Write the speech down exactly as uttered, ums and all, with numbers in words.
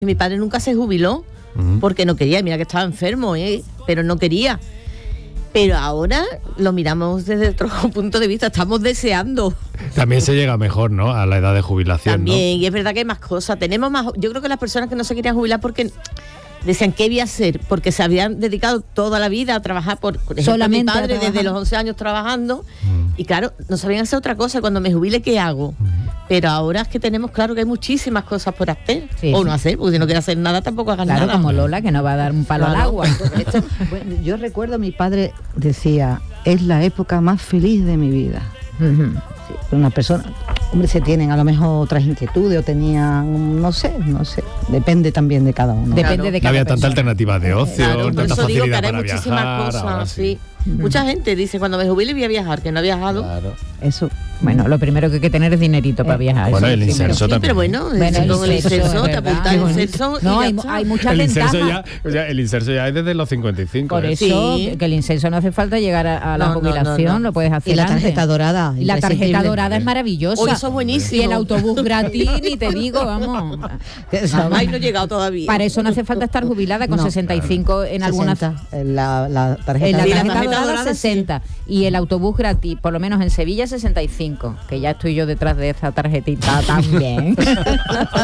Y mi padre nunca se jubiló uh-huh. porque no quería, mira que estaba enfermo, ¿eh? Pero no quería. Pero ahora lo miramos desde otro punto de vista, estamos deseando. También se llega mejor, ¿no? A la edad de jubilación, También, ¿no? Y es verdad que hay más cosas. Tenemos más. Yo creo que las personas que no se querían jubilar porque decían, ¿qué voy a hacer? Porque se habían dedicado toda la vida a trabajar, por, por ejemplo, solamente mi padre desde los once años trabajando, mm. y claro, no sabían hacer otra cosa. Cuando me jubile, ¿qué hago? Mm. Pero ahora es que tenemos claro que hay muchísimas cosas por hacer, sí, o sí. no hacer, porque si no quiere hacer nada tampoco hagan claro, nada. Claro, como Lola, que no va a dar un palo claro. al agua. Esto, bueno, yo recuerdo a mi padre decía, es la época más feliz de mi vida. Uh-huh. Sí, una persona, hombre, se tienen a lo mejor otras inquietudes o tenían, no sé, no sé, depende también de cada uno. Depende claro. de cada No había persona. tanta alternativa de ocio, claro, tanta por eso facilidad digo que para hay muchísimas viajar, cosas, sí. sí. Mm. Mucha gente dice, cuando me jubile voy a viajar, que no ha viajado. Claro. Eso, bueno, lo primero que hay que tener es dinerito eh, para viajar. Bueno, eso, el inserso sí, también. pero bueno, bueno el con el inserso, te apuntas el inserso no, y hay, ya hay muchas el ventajas. Inserso ya, o sea, el inserso ya es desde los cincuenta y cinco. Por ¿eh? eso, sí. que, que el inserso no hace falta llegar a, a la no, jubilación, no, no, no. lo puedes hacer Y la antes. tarjeta dorada. Y la tarjeta dorada es maravillosa. Oh, eso es buenísimo. Y el autobús gratis, ni te digo, vamos. Ay, no he llegado todavía. Para eso no hace falta estar jubilada con no, sesenta y cinco claro. en algunas. La, la tarjeta, en la dorada. tarjeta dorada, dorada sesenta. Sí. Y el autobús gratis, por lo menos en Sevilla, sesenta y cinco. Que ya estoy yo detrás de esa tarjetita también.